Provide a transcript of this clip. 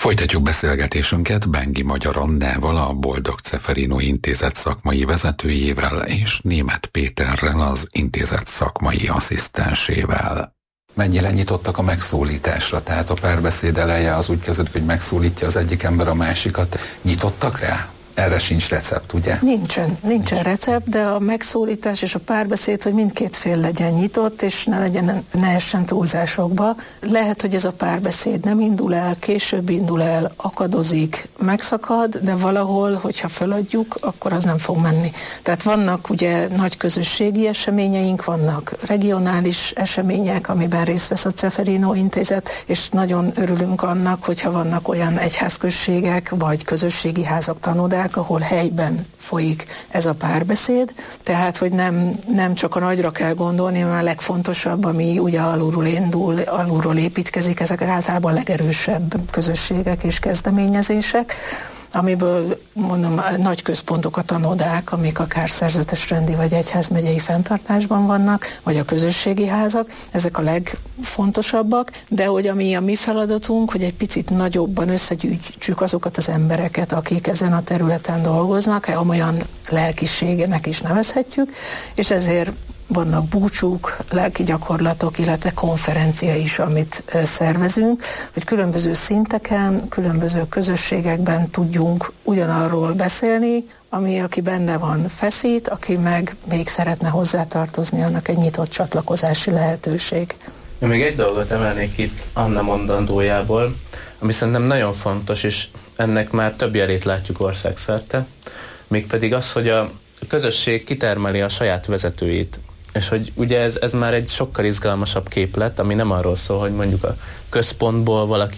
Folytatjuk beszélgetésünket Bengi Magyar Annával, a Boldog Ceferino Intézet szakmai vezetőjével és Németh Péterrel, az intézet szakmai asszisztensével. Mennyire nyitottak a megszólításra? Tehát a párbeszéd eleje az úgy kezdődik, hogy megszólítja az egyik ember a másikat. Nyitottak rá? Erre sincs recept, ugye? Nincsen recept, de a megszólítás és a párbeszéd, hogy mindkét fél legyen nyitott, és ne essen túlzásokba. Lehet, hogy ez a párbeszéd nem indul el, később indul el, akadozik, megszakad, de valahol, hogyha feladjuk, akkor az nem fog menni. Tehát vannak ugye nagy közösségi eseményeink, vannak regionális események, amiben részt vesz a Ceferino Intézet, és nagyon örülünk annak, hogyha vannak olyan egyházközségek, vagy közösségi házak, tanodák, ahol helyben folyik ez a párbeszéd, tehát, hogy nem csak a nagyra kell gondolni, hanem a legfontosabb, ami ugye alulról indul, alulról építkezik, ezek általában a legerősebb közösségek és kezdeményezések, amiből mondom, nagy központok a tanodák, amik akár szerzetes rendi vagy egyházmegyei fenntartásban vannak, vagy a közösségi házak, ezek a legfontosabbak, de hogy ami a mi feladatunk, hogy egy picit nagyobban összegyűjtsük azokat az embereket, akik ezen a területen dolgoznak, olyan lelkiségenek is nevezhetjük, és ezért vannak búcsúk, lelki gyakorlatok, illetve konferencia is, amit szervezünk, hogy különböző szinteken, különböző közösségekben tudjunk ugyanarról beszélni, aki benne van, feszít, aki meg még szeretne hozzátartozni, annak egy nyitott csatlakozási lehetőség. Én még egy dolgot emelnék itt Anna mondandójából, ami szerintem nagyon fontos, és ennek már több jelét látjuk országszerte, mégpedig az, hogy a közösség kitermeli a saját vezetőit. És hogy ugye ez már egy sokkal izgalmasabb képlet, ami nem arról szól, hogy mondjuk a központból valaki